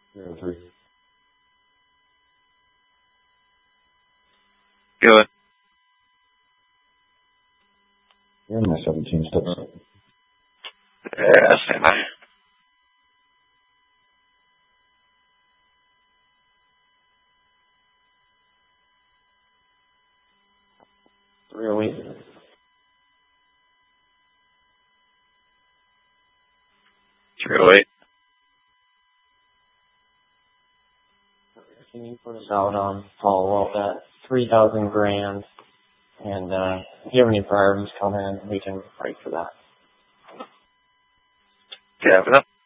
303. Good. You're in my 17 steps. Yeah, stand by. Really? Truly. Can you put us out on follow-up at 3,000 grand? And if you have any priorities come in, we can fight for that. Yeah,